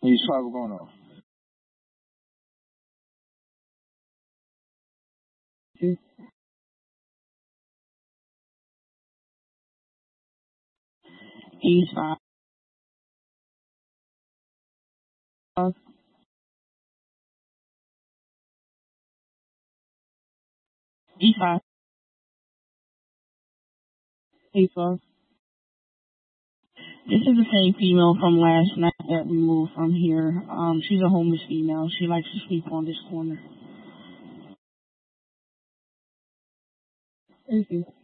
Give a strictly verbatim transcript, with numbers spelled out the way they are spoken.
Hey, Swag, what's going on? E five. E five. E five. This is the same female from last night that we moved from here. Um, she's a homeless female. She likes to sleep on this corner. Thank you.